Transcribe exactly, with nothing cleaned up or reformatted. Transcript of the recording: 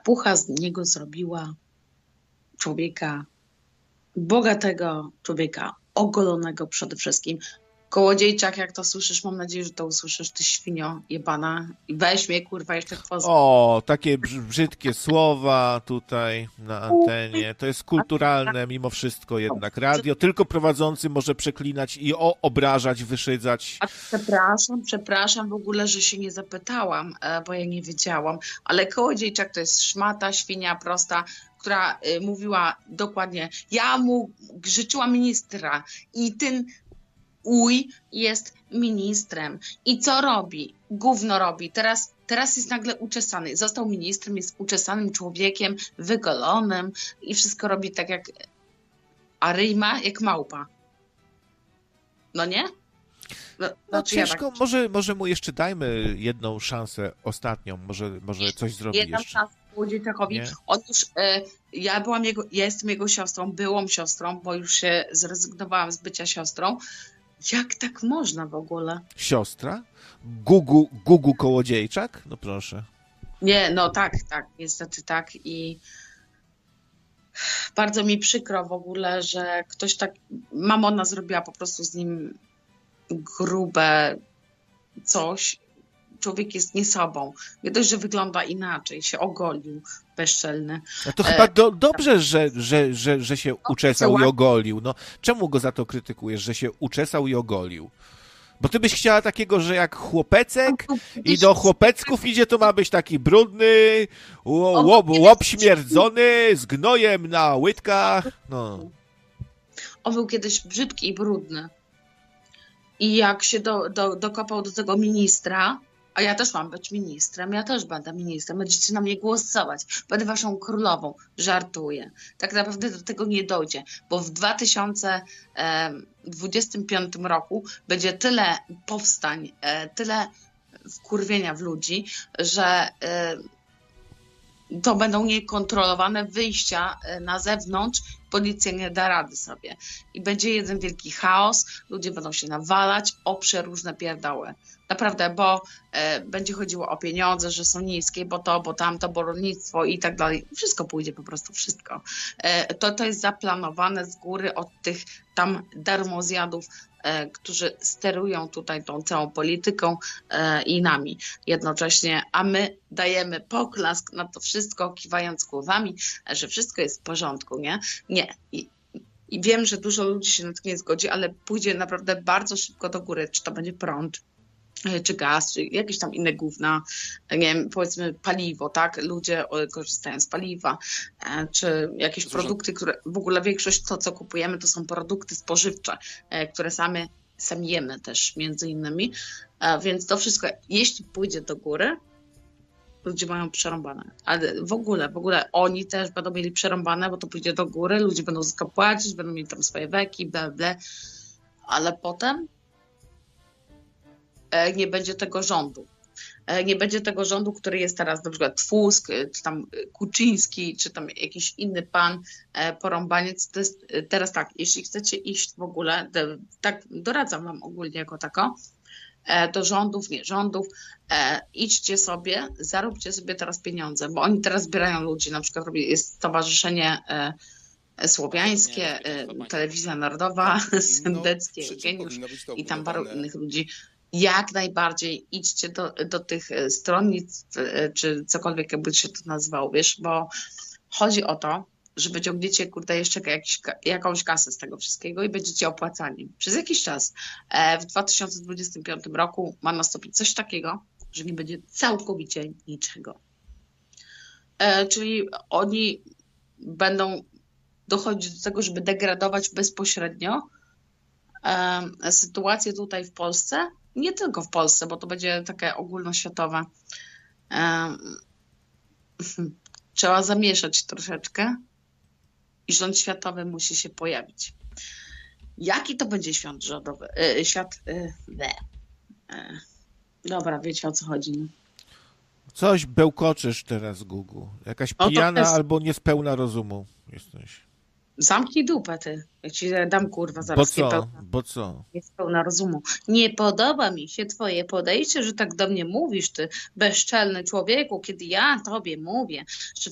Epucha z niego zrobiła człowieka, bogatego człowieka, ogolonego przede wszystkim. Kołodziejczak, jak to słyszysz, mam nadzieję, że to usłyszysz, ty świnio jebana. I weź mnie, kurwa, jeszcze poz... O, takie brzydkie słowa tutaj na antenie. To jest kulturalne mimo wszystko jednak. Radio tylko prowadzący może przeklinać i o, obrażać, wyszydzać. A przepraszam, przepraszam w ogóle, że się nie zapytałam, bo ja nie wiedziałam, ale kołodziejczak to jest szmata, świnia prosta, która y, mówiła dokładnie, ja mu życzyła ministra i ten uj jest ministrem. I co robi? Gówno robi. Teraz, teraz jest nagle uczesany. Został ministrem, jest uczesanym człowiekiem, wygolonym i wszystko robi tak jak a ryjma jak małpa. No nie? No, no ciężko, ja tak... może, może mu jeszcze dajmy jedną szansę ostatnią, może, może coś zrobi Jedną jeszcze. szansę Kołodziejczakowi. Otóż y, ja byłam jego, ja jestem jego siostrą, byłam siostrą, bo już się zrezygnowałam z bycia siostrą. Jak tak można w ogóle? Siostra? Gugu, Gugu Kołodziejczak? No proszę. Nie, no tak, tak, niestety tak i bardzo mi przykro w ogóle, że ktoś tak, mamona zrobiła po prostu z nim grube coś. Człowiek jest nie sobą. Nie dość, że wygląda inaczej, się ogolił, bezczelny. No to chyba do, dobrze, że, że, że, że się uczesał i ogolił. No, czemu go za to krytykujesz, że się uczesał i ogolił? Bo ty byś chciała takiego, że jak chłopecek i do chłopecków idzie, to ma być taki brudny, łop, łop śmierdzony, z gnojem na łydkach. No. On był kiedyś brzydki i brudny. I jak się do, do, dokopał do tego ministra, a ja też mam być ministrem, ja też będę ministrem, będziecie na mnie głosować, będę waszą królową, żartuję. Tak naprawdę do tego nie dojdzie, bo w dwa tysiące dwudziestym piątym roku będzie tyle powstań, tyle wkurwienia w ludzi, że to będą niekontrolowane wyjścia na zewnątrz, policja nie da rady sobie. I będzie jeden wielki chaos, ludzie będą się nawalać o przeróżne pierdoły. Naprawdę, bo e, będzie chodziło o pieniądze, że są niskie, bo to, bo tamto, bo rolnictwo i tak dalej. Wszystko pójdzie po prostu, wszystko. E, to, to jest zaplanowane z góry od tych tam darmozjadów, e, którzy sterują tutaj tą całą polityką e, i nami jednocześnie, a my dajemy poklask na to wszystko, kiwając głowami, że wszystko jest w porządku, nie? Nie. I, I wiem, że dużo ludzi się na to nie zgodzi, ale pójdzie naprawdę bardzo szybko do góry, czy to będzie prąd, czy gaz, czy jakieś tam inne gówna, nie wiem, powiedzmy paliwo, tak? Ludzie korzystają z paliwa, czy jakieś Zresztą... produkty, które w ogóle większość to, co kupujemy, to są produkty spożywcze, które same, sami jemy też między innymi, więc to wszystko, jeśli pójdzie do góry, ludzie mają przerąbane. Ale w ogóle, w ogóle oni też będą mieli przerąbane, bo to pójdzie do góry, ludzie będą za to płacić, będą mieli tam swoje weki, bla, bla, ale potem nie będzie tego rządu. Nie będzie tego rządu, który jest teraz, na przykład Tusk, czy tam Kuczyński, czy tam jakiś inny pan porąbaniec. To jest teraz tak, jeśli chcecie iść w ogóle, tak doradzam wam ogólnie jako tako, do rządów, nie rządów, idźcie sobie, zaróbcie sobie teraz pieniądze, bo oni teraz zbierają ludzi, na przykład jest Stowarzyszenie Słowiańskie, Telewizja Narodowa, Sendeckie, Geniusz i tam paru innych ludzi. Jak najbardziej idźcie do, do tych stronnictw, czy cokolwiek jakby się to nazywało, wiesz, bo chodzi o to, że wyciągniecie, kurde, jeszcze jakiś, jakąś kasę z tego wszystkiego i będziecie opłacani przez jakiś czas. W dwa tysiące dwudziestym piątym roku ma nastąpić coś takiego, że nie będzie całkowicie niczego. Czyli oni będą dochodzić do tego, żeby degradować bezpośrednio sytuację tutaj w Polsce, nie tylko w Polsce, bo to będzie takie ogólnoświatowe. Trzeba zamieszać troszeczkę i rząd światowy musi się pojawić. Jaki to będzie świat rządowy? Yy, świat... Yy, yy. Dobra, wiecie o co chodzi. No? Coś bełkoczysz teraz, Gugu. Jakaś no pijana jest... albo niespełna rozumu jesteś. Zamknij dupę, ty. Jak ci dam, kurwa, zaraz. Bo co? Niepełna, Bo co? Niespełna rozumu. Nie podoba mi się twoje podejście, że tak do mnie mówisz, ty bezczelny człowieku, kiedy ja tobie mówię, że